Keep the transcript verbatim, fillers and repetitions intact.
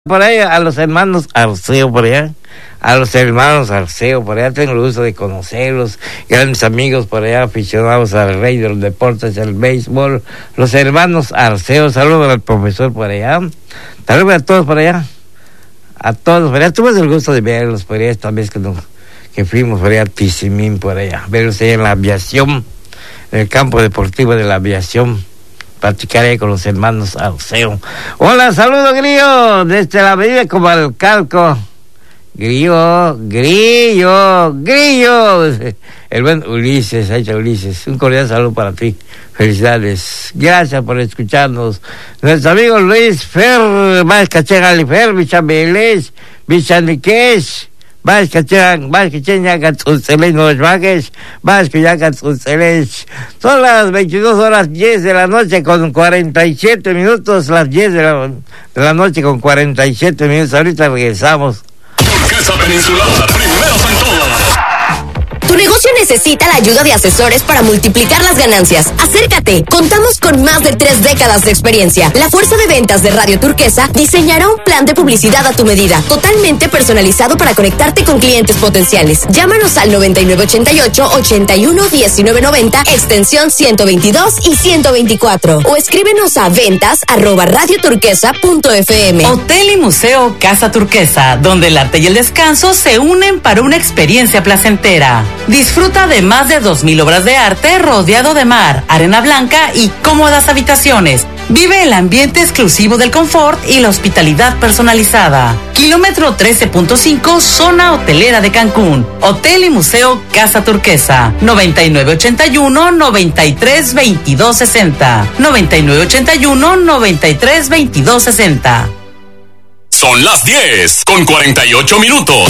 Por ahí a los hermanos Arceo por allá, a los hermanos Arceo por allá, tengo el gusto de conocerlos, grandes amigos por allá, aficionados al rey de los deportes, el béisbol, los hermanos Arceo. Saludos al profesor por allá, saludos a todos por allá, a todos por allá. Tuve el gusto de verlos por allá esta vez que, no, que fuimos por allá a Tizimín por allá, verlos allá en la aviación, en el campo deportivo de la aviación. Practicaré con los hermanos Arceo. Hola, saludos, Grillo, desde la avenida Comalcalco. Grillo, Grillo, Grillo. El buen Ulises, ha hecho Ulises. Un cordial saludo para ti. Felicidades. Gracias por escucharnos. Nuestro amigo Luis Fer, más caché Fer, Bichambeles, Bichaniquesh. Más que chan, más que chan, ya que tus celes no bajes, más que ya que tus celes. Son las veintidós horas diez de la noche con cuarenta y siete minutos, las diez de la, de la noche con cuarenta y siete minutos. Ahorita regresamos. Turquesa Peninsular, primeros en todo. Tu negocio necesita la ayuda de asesores para multiplicar las ganancias. Acércate. Contamos con más de tres décadas de experiencia. La fuerza de ventas de Radio Turquesa diseñará un plan de publicidad a tu medida, totalmente personalizado para conectarte con clientes potenciales. Llámanos al noventa y nueve ochenta y ocho, ochenta y uno, diecinueve noventa, extensión ciento veintidós y ciento veinticuatro. O escríbenos a ventas arroba radioturquesa punto f m. Hotel y Museo Casa Turquesa, donde el arte y el descanso se unen para una experiencia placentera. Disfruta de más de dos mil obras de arte rodeado de mar, arena blanca y cómodas habitaciones. Vive el ambiente exclusivo del confort y la hospitalidad personalizada. Kilómetro trece punto cinco, zona hotelera de Cancún. Hotel y Museo Casa Turquesa. noventa y nueve ochenta y uno, noventa y tres, veintidós sesenta. noventa y nueve ochenta y uno, noventa y tres, veintidós sesenta. Son las diez con cuarenta y ocho minutos.